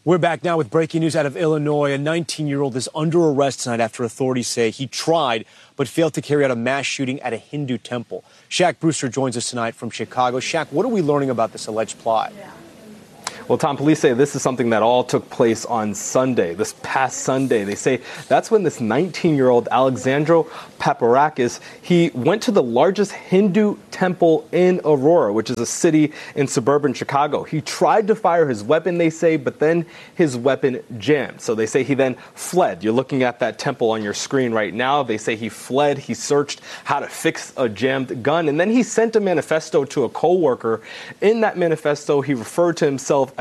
We're back now with breaking news out of Illinois. A 19-year-old is under arrest tonight after authorities say he tried but failed to carry out a mass shooting at a Hindu temple. Shaq Brewster joins us tonight from Chicago. Shaq, what are we learning about this alleged plot? Well, Tom, police say this is something that all took place on Sunday, this past Sunday. They say that's when this 19-year-old Alexandro Paparakis, he went to the largest Hindu temple in Aurora, which is a city in suburban Chicago. He tried to fire his weapon, they say, but then his weapon jammed. So they say he then fled. You're looking at that temple on your screen right now. They say he fled. He searched how to fix a jammed gun, and then he sent a manifesto to a co-worker. In that manifesto, he referred to himself